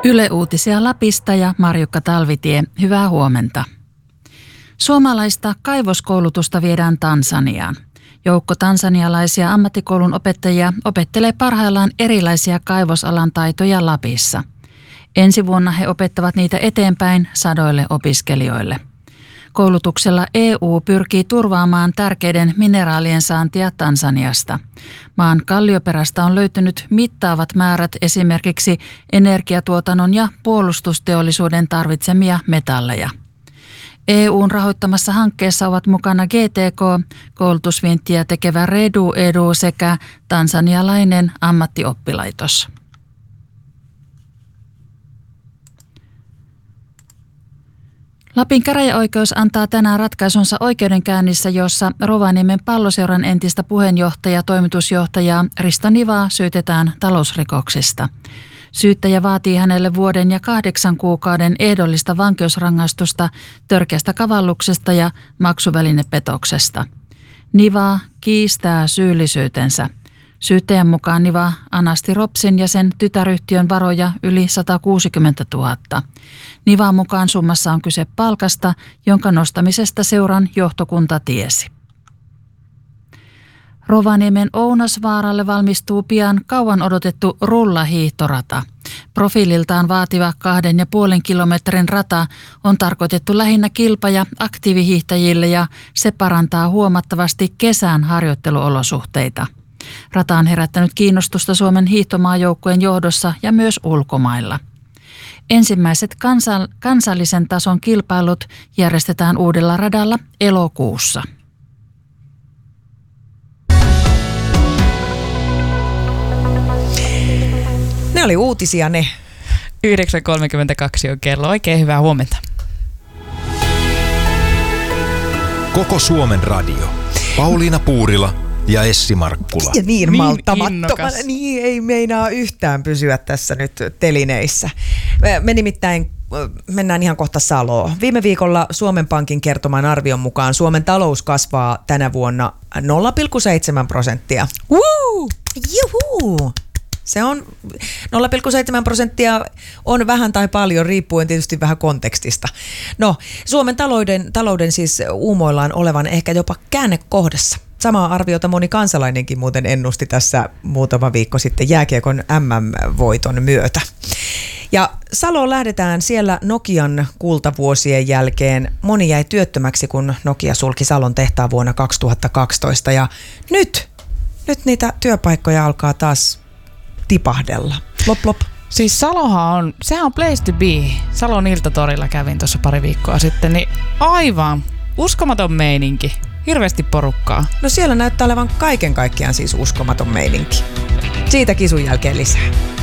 Yle Uutisia Lapista ja Marjukka Talvitie, hyvää huomenta. Suomalaista kaivoskoulutusta viedään Tansaniaan. Joukko tansanialaisia ammattikoulun opettajia opettelee parhaillaan erilaisia kaivosalan taitoja Lapissa. Ensi vuonna he opettavat niitä eteenpäin sadoille opiskelijoille. Koulutuksella EU pyrkii turvaamaan tärkeiden mineraalien saantia Tansaniasta. Maan kallioperästä on löytynyt mittaavat määrät esimerkiksi energiatuotannon ja puolustusteollisuuden tarvitsemia metalleja. EU:n rahoittamassa hankkeessa ovat mukana GTK, koulutusvientiä tekevä Redu Edu sekä tansanialainen ammattioppilaitos. Lapin käräjäoikeus antaa tänään ratkaisunsa oikeudenkäynnissä, jossa Rovaniemen Palloseuran entistä puheenjohtaja toimitusjohtajaa Risto Nivaa syytetään talousrikoksista. Syyttäjä vaatii hänelle 1 vuoden ja 8 kuukauden ehdollista vankeusrangaistusta törkeästä kavalluksesta ja maksuvälinepetoksesta. Nivaa kiistää syyllisyytensä. Syyttäjän mukaan Niva anasti Ropsin ja sen tytäryhtiön varoja yli 160 000. Nivan mukaan summassa on kyse palkasta, jonka nostamisesta seuran johtokunta tiesi. Rovaniemen Ounasvaaralle valmistuu pian kauan odotettu rullahiihtorata. Profiililtaan vaativa 2,5 kilometrin rata on tarkoitettu lähinnä kilpa- ja aktiivihiihtäjille ja se parantaa huomattavasti kesän harjoitteluolosuhteita. Rata on herättänyt kiinnostusta Suomen hiihtomaajoukkueen johdossa ja myös ulkomailla. Ensimmäiset kansallisen tason kilpailut järjestetään uudella radalla elokuussa. Ne oli uutisia ne. 9.32 on kello. Oikein hyvää huomenta. Koko Suomen radio. Pauliina Puurila ja Essi Markkula. Ja niin malttamattomana. Niin ei meinaa yhtään pysyä tässä nyt telineissä. Me nimittäin mennään ihan kohta Saloon. Viime viikolla Suomen Pankin kertoman arvion mukaan Suomen talous kasvaa tänä vuonna 0,7%. Juhuu! Se on 0,7% on vähän tai paljon, riippuen tietysti vähän kontekstista. No, Suomen talouden siis uumoillaan olevan ehkä jopa käännekohdassa. Samaa arviota moni kansalainenkin muuten ennusti tässä muutama viikko sitten jääkiekon MM-voiton myötä. Ja Saloon lähdetään siellä Nokian kultavuosien jälkeen. Moni jäi työttömäksi, kun Nokia sulki Salon tehtaan vuonna 2012. Ja nyt niitä työpaikkoja alkaa taas tipahdella. Lop. Siis sehän on place to be. Salon Iltatorilla kävin tuossa pari viikkoa sitten, niin aivan uskomaton meininki. Hirveästi porukkaa. No siellä näyttää olevan kaiken kaikkiaan siis uskomaton meininki. Siitä kisun jälkeen lisää.